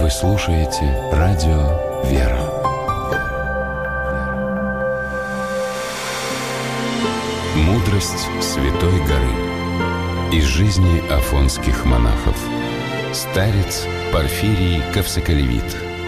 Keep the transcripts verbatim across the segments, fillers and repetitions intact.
Вы слушаете радио «Вера». Мудрость Святой горы. Из жизни афонских монахов. Старец Порфирий Кавсоколевит.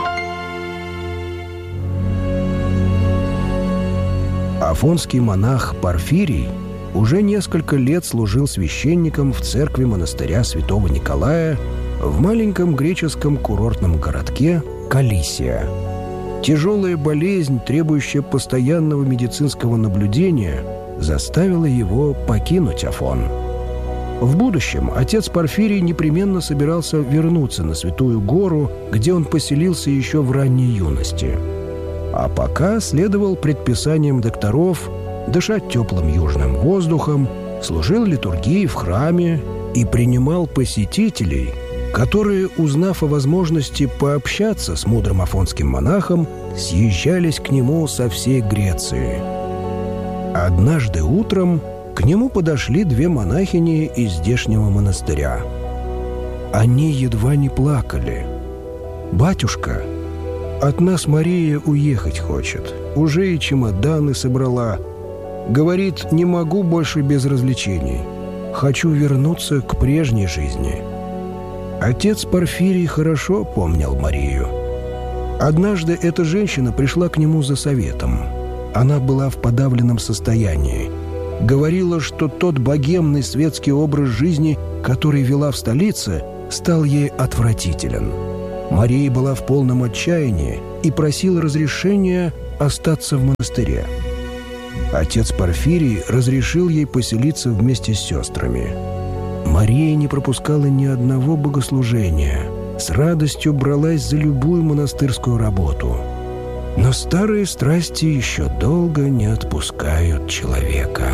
Афонский монах Порфирий уже несколько лет служил священником в церкви монастыря святого Николая в маленьком греческом курортном городке Калисия. Тяжелая болезнь, требующая постоянного медицинского наблюдения, заставила его покинуть Афон. В будущем отец Порфирий непременно собирался вернуться на Святую Гору, где он поселился еще в ранней юности. А пока следовал предписаниям докторов дышать теплым южным воздухом, служил литургии в храме и принимал посетителей, которые, узнав о возможности пообщаться с мудрым афонским монахом, съезжались к нему со всей Греции. Однажды утром к нему подошли две монахини из здешнего монастыря. Они едва не плакали. «Батюшка, от нас Мария уехать хочет. Уже и чемоданы собрала. Говорит, не могу больше без развлечений. Хочу вернуться к прежней жизни». Отец Порфирий хорошо помнил Марию. Однажды эта женщина пришла к нему за советом. Она была в подавленном состоянии. Говорила, что тот богемный светский образ жизни, который вела в столице, стал ей отвратителен. Мария была в полном отчаянии и просила разрешения остаться в монастыре. Отец Порфирий разрешил ей поселиться вместе с сестрами. Мария не пропускала ни одного богослужения, с радостью бралась за любую монастырскую работу. Но старые страсти еще долго не отпускают человека.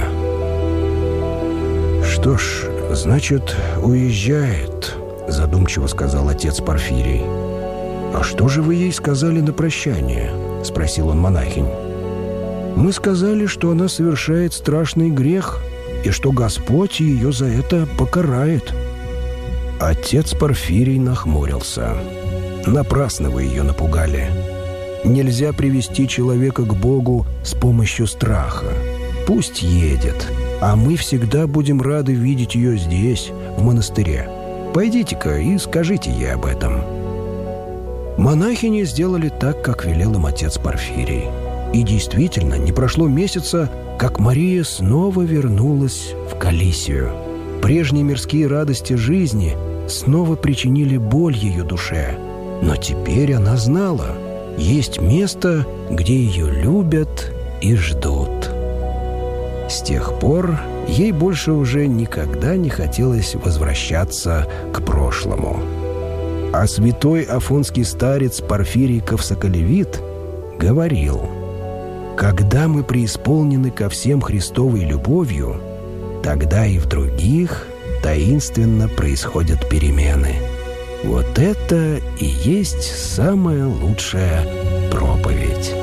«Что ж, значит, уезжает», — задумчиво сказал отец Порфирий. «А что же вы ей сказали на прощание?» — спросил он монахинь. «Мы сказали, что она совершает страшный грех и что Господь ее за это покарает». Отец Порфирий нахмурился. «Напрасно вы ее напугали. Нельзя привести человека к Богу с помощью страха. Пусть едет, а мы всегда будем рады видеть ее здесь, в монастыре. Пойдите-ка и скажите ей об этом». Монахини сделали так, как велел им отец Порфирий. И действительно, не прошло месяца, как Мария снова вернулась в Калисию. Прежние мирские радости жизни снова причинили боль ее душе. Но теперь она знала, есть место, где ее любят и ждут. С тех пор ей больше уже никогда не хотелось возвращаться к прошлому. А святой афонский старец Порфирий Кавсоколевит говорил: «Когда мы преисполнены ко всем Христовой любовью, тогда и в других таинственно происходят перемены. Вот это и есть самая лучшая проповедь».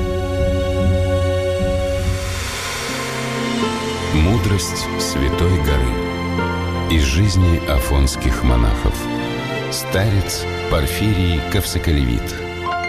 Мудрость Святой горы. Из жизни афонских монахов. Старец Порфирий Кавсоколевит.